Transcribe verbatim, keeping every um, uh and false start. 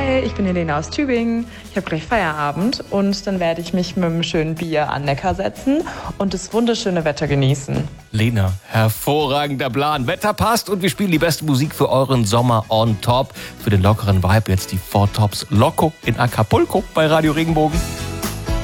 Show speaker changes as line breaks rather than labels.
Hi, ich bin Helene aus Tübingen. Ich habe gleich Feierabend und dann werde ich mich mit einem schönen Bier an Neckar setzen und das wunderschöne Wetter genießen.
Lena, hervorragender Plan. Wetter passt und wir spielen die beste Musik für euren Sommer on top. Für den lockeren Vibe jetzt die Four Tops Loco in Acapulco bei Radio Regenbogen.